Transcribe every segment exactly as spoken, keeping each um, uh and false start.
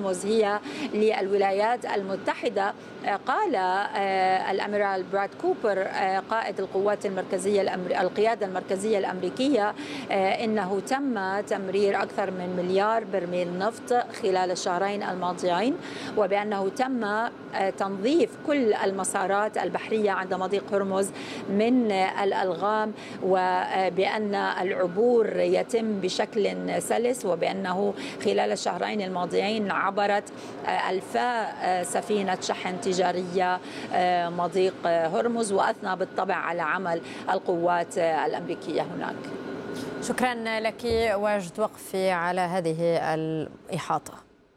هرمز هي للولايات المتحدة. قال الأميرال براد كوبر قائد القوات المركزية القيادة المركزية الأمريكية إنه تم تمرير أكثر من مليار برميل نفط خلال الشهرين الماضيين، وبأنه تم تنظيف كل المسارات البحرية عند مضيق هرمز من الألغام، وبأن العبور يتم بشكل سلس، وبأنه خلال الشهرين الماضيين عبرت ألفا سفينة شحن تجارية مضيق هرمز، وأثنى بالطبع على عمل القوات الأمريكية هناك. شكرا لك واجد وقفي على هذه الإحاطة.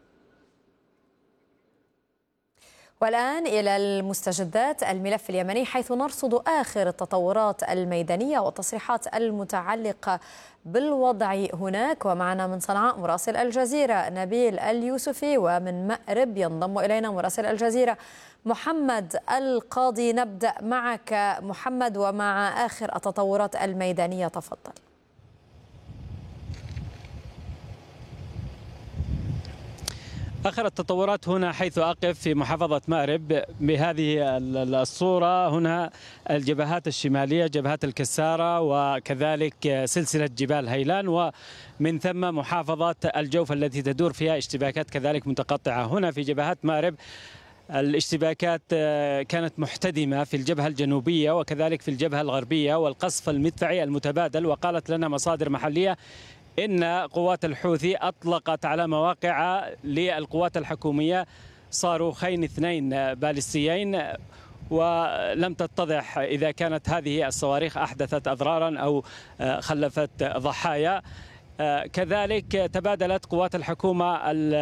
والآن إلى المستجدات الملف اليمني، حيث نرصد آخر التطورات الميدانية والتصريحات المتعلقة بالوضع هناك. ومعنا من صنعاء مراسل الجزيرة نبيل اليوسفي، ومن مأرب ينضم إلينا مراسل الجزيرة محمد القاضي. نبدأ معك محمد ومع آخر التطورات الميدانية، تفضل. آخر التطورات هنا حيث أقف في محافظة مأرب بهذه الصورة. هنا الجبهات الشمالية، جبهات الكسارة، وكذلك سلسلة جبال هيلان، ومن ثم محافظة الجوف التي تدور فيها اشتباكات كذلك متقطعة. هنا في جبهات مأرب الاشتباكات كانت محتدمة في الجبهة الجنوبية وكذلك في الجبهة الغربية، والقصف المدفعي المتبادل. وقالت لنا مصادر محلية إن قوات الحوثي أطلقت على مواقع للقوات الحكومية صاروخين اثنين باليستيين، ولم تتضح إذا كانت هذه الصواريخ أحدثت أضرارا أو خلفت ضحايا. كذلك تبادلت قوات الحكومة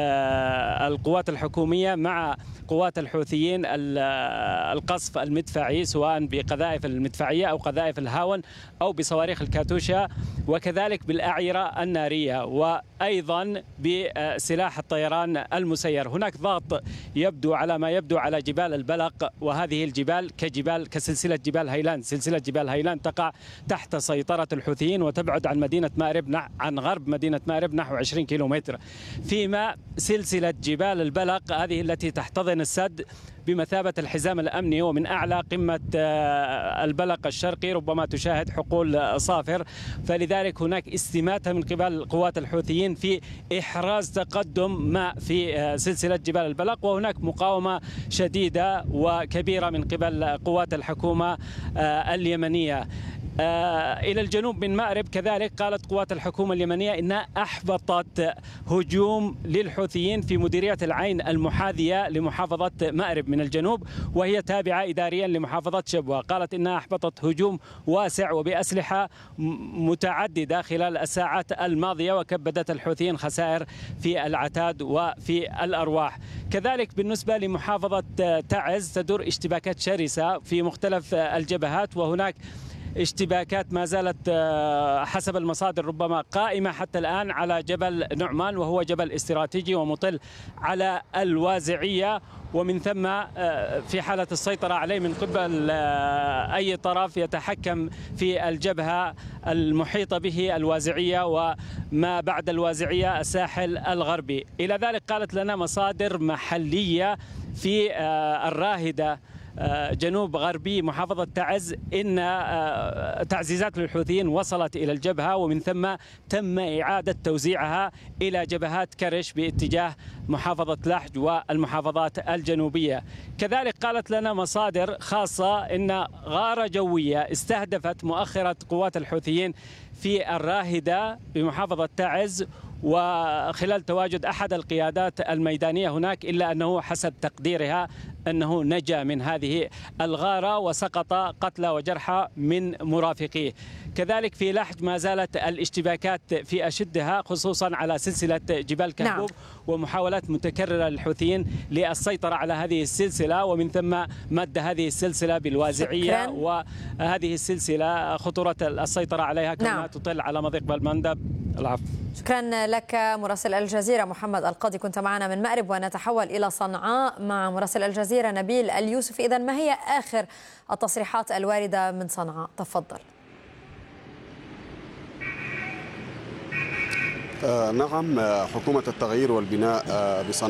القوات الحكومية مع قوات الحوثيين القصف المدفعي، سواء بقذائف المدفعية أو قذائف الهاون أو بصواريخ الكاتوشا، وكذلك بالأعيرة النارية، وأيضا بسلاح الطيران المسير. هناك ضغط يبدو على ما يبدو على جبال البلق، وهذه الجبال كجبال كسلسلة جبال هيلان. سلسلة جبال هيلان تقع تحت سيطرة الحوثيين وتبعد عن مدينة مأرب عن غرب مدينة مأرب نحو عشرين كيلومتر، فيما سلسلة جبال البلق هذه التي تحتضن السد بمثابة الحزام الأمني، ومن أعلى قمة البلق الشرقي ربما تشاهد حقول صافر، فلذلك هناك استماتة من قبل قوات الحوثيين في إحراز تقدم ما في سلسلة جبال البلق، وهناك مقاومة شديدة وكبيرة من قبل قوات الحكومة اليمنية. آه إلى الجنوب من مأرب كذلك قالت قوات الحكومة اليمنية إنها أحبطت هجوم للحوثيين في مديرية العين المحاذية لمحافظة مأرب من الجنوب، وهي تابعة إداريا لمحافظة شبوة. قالت إنها أحبطت هجوم واسع وبأسلحة متعددة خلال الساعات الماضية، وكبدت الحوثيين خسائر في العتاد وفي الأرواح. كذلك بالنسبة لمحافظة تعز تدور اشتباكات شرسة في مختلف الجبهات، وهناك اشتباكات ما زالت حسب المصادر ربما قائمة حتى الآن على جبل نعمان، وهو جبل استراتيجي ومطل على الوازعية، ومن ثم في حالة السيطرة عليه من قبل أي طرف يتحكم في الجبهة المحيطة به الوازعية وما بعد الوازعية الساحل الغربي. إلى ذلك قالت لنا مصادر محلية في الراهدة جنوب غربي محافظة تعز إن تعزيزات للحوثيين وصلت إلى الجبهة، ومن ثم تم إعادة توزيعها إلى جبهات كرش باتجاه محافظة لحج والمحافظات الجنوبية. كذلك قالت لنا مصادر خاصة إن غارة جوية استهدفت مؤخرة قوات الحوثيين في الراهدة بمحافظة تعز، وخلال تواجد أحد القيادات الميدانية هناك، إلا أنه حسب تقديرها أنه نجا من هذه الغارة وسقط قتلى وجرحى من مرافقيه. كذلك في لحج ما زالت الاشتباكات في أشدها، خصوصا على سلسلة جبال كهبوب، نعم. ومحاولات متكررة للحوثيين للسيطرة على هذه السلسلة، ومن ثم مد هذه السلسلة بالوازعية، شكراً. وهذه السلسلة خطورة السيطرة عليها كما نعم. تطل على مضيق بالمندب. العفو. شكرا لك مراسل الجزيرة محمد القاضي، كنت معنا من مأرب. ونتحول إلى صنعاء مع مراسل الجزيرة نبيل اليوسف. إذن ما هي آخر التصريحات الواردة من صنعاء؟ تفضل. آه نعم، حكومة التغيير والبناء آه بصنعاء